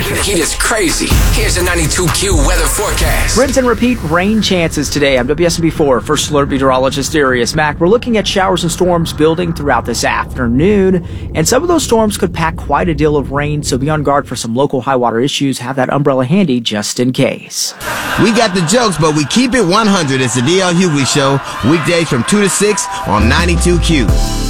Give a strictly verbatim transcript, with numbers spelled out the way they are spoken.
The heat is crazy. Here's a ninety-two Q weather forecast. Rinse and repeat rain chances today. I'm W S M B four First Alert meteorologist Darius Mack. We're looking at showers and storms building throughout this afternoon, and some of those storms could pack quite a deal of rain, so be on guard for some local high water issues. Have that umbrella handy just in case. We got the jokes, but we keep it one hundred. It's the D L Hughley Show, weekdays from two to six on ninety-two Q.